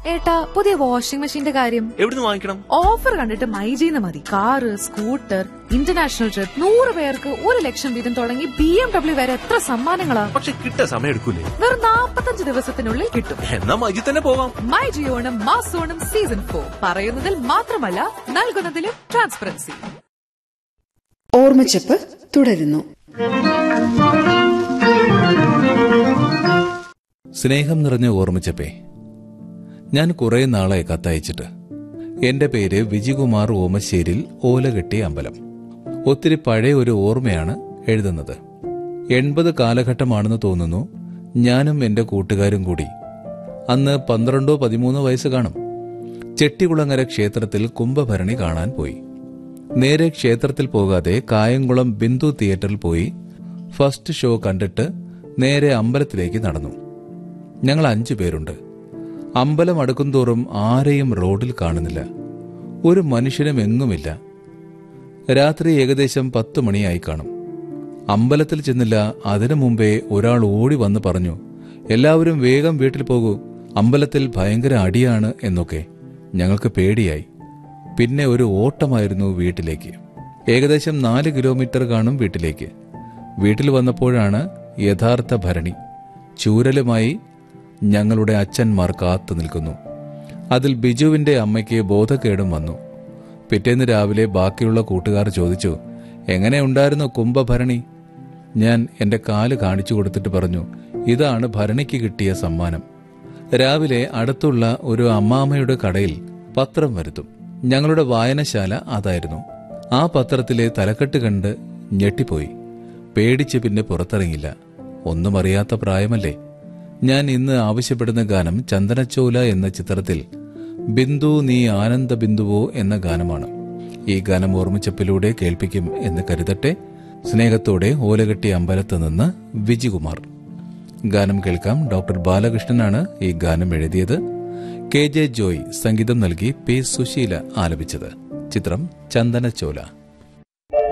ഏട്ടാ, പുതിയ വാഷിംഗ് മെഷീന്റെ കാര്യം എവിടുന്ന് വാങ്ങിക്കണം? ഓഫർ കണ്ടിട്ട് മൈജിന്ന് മതി. കാറ്, സ്കൂട്ടർ, ഇന്റർനാഷണൽ ട്രിപ്പ്, 100 പേർക്ക് 1 ലക്ഷം വീതം തുടങ്ങി BMW വരെ എത്ര സമ്മാനങ്ങളാ. പക്ഷെ കിട്ടാൻ സമയം എടുക്കൂലേ? വെറും 45 ദിവസത്തിനുള്ളിൽ കിട്ടും. എന്നാ മൈജി തന്നെ പോവാം. മൈജി ഓണം മാസോണം സീസൺ 4 പറയുന്നതിൽ മാത്രമല്ല നൽകുന്നതിലും ട്രാൻസ്പെറൻസി. ഓർമ്മച്ചപ്പ് തുടരുന്നു. സ്നേഹം നിറഞ്ഞ ഓർമ്മച്ചപ്പേ, ഞാൻ കുറെ നാളായി കത്തയച്ചിട്ട്. എന്റെ പേര് വിജികുമാർ ഓമശ്ശേരിൽ ഓലകെട്ടി അമ്പലം. ഒത്തിരി പഴയ ഒരു ഓർമ്മയാണ് എഴുതുന്നത്. 80 കാലഘട്ടമാണെന്ന് തോന്നുന്നു. ഞാനും എന്റെ കൂട്ടുകാരും കൂടി അന്ന് 12-13 വയസ്സ് കാണും. ചെട്ടികുളങ്ങര ക്ഷേത്രത്തിൽ കുംഭഭരണി കാണാൻ പോയി. നേരെ ക്ഷേത്രത്തിൽ പോകാതെ കായംകുളം ബിന്ദു തിയേറ്ററിൽ പോയി ഫസ്റ്റ് ഷോ കണ്ടിട്ട് നേരെ അമ്പലത്തിലേക്ക് നടന്നു. ഞങ്ങൾ 5 പേരുണ്ട്. അമ്പലം അടുക്കുംതോറും ആരെയും റോഡിൽ കാണുന്നില്ല. ഒരു മനുഷ്യനും എങ്ങുമില്ല. രാത്രി ഏകദേശം 10 മണിയായി കാണും. അമ്പലത്തിൽ ചെന്നില്ല. അതിനു മുമ്പേ ഒരാൾ ഓടി വന്ന് പറഞ്ഞു, എല്ലാവരും വേഗം വീട്ടിൽ പോകൂ, അമ്പലത്തിൽ ഭയങ്കര അടിയാണ് എന്നൊക്കെ. ഞങ്ങൾക്ക് പേടിയായി. പിന്നെ ഒരു ഓട്ടമായിരുന്നു വീട്ടിലേക്ക്. ഏകദേശം 4 കിലോമീറ്റർ കാണും വീട്ടിലേക്ക്. വീട്ടിൽ വന്നപ്പോഴാണ് യഥാർത്ഥ ഭരണി. ചൂരലുമായി ഞങ്ങളുടെ അച്ഛന്മാർ കാത്തു നിൽക്കുന്നു. അതിൽ ബിജുവിന്റെ അമ്മയ്ക്ക് ബോധക്കേടും വന്നു. പിറ്റേന്ന് രാവിലെ ബാക്കിയുള്ള കൂട്ടുകാർ ചോദിച്ചു, എങ്ങനെയുണ്ടായിരുന്നു കുംഭഭരണി? ഞാൻ എന്റെ കാല് കാണിച്ചു കൊടുത്തിട്ട് പറഞ്ഞു, ഇതാണ് ഭരണിക്ക് കിട്ടിയ സമ്മാനം. രാവിലെ അടുത്തുള്ള ഒരു അമ്മാമ്മയുടെ കടയിൽ പത്രം വരുത്തും. ഞങ്ങളുടെ വായനശാല അതായിരുന്നു. ആ പത്രത്തിലെ തലക്കെട്ട് കണ്ട് ഞെട്ടിപ്പോയി. പേടിച്ച് പിന്നെ പുറത്തിറങ്ങില്ല. ഒന്നും അറിയാത്ത പ്രായമല്ലേ. ഞാൻ ഇന്ന് ആവശ്യപ്പെടുന്ന ഗാനം ചന്ദനച്ചോല എന്ന ചിത്രത്തിൽ ബിന്ദു നീ ആനന്ദ ബിന്ദുവോ എന്ന ഗാനമാണ്. ഈ ഗാനം ഓർമ്മച്ചപ്പിലൂടെ കേൾപ്പിക്കും എന്ന് കരുതട്ടെ. സ്നേഹത്തോടെ ഓലകെട്ടി അമ്പലത്ത് നിന്ന് വിജികുമാർ. ഗാനം കേൾക്കാം. ഡോക്ടർ ബാലകൃഷ്ണനാണ് ഈ ഗാനം എഴുതിയത്. KJ ജോയ് സംഗീതം നൽകി P. സുശീല ആലപിച്ചത്. ചിത്രം ചന്ദനച്ചോല.